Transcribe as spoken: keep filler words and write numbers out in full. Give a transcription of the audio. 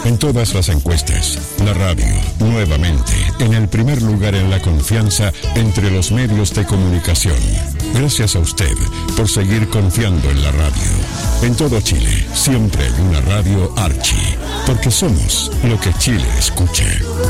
En todas las encuestas, la radio, nuevamente, en el primer lugar en la confianza entre los medios de comunicación. Gracias a usted por seguir confiando en la radio. En todo Chile, siempre hay una radio Archie, porque somos lo que Chile escucha.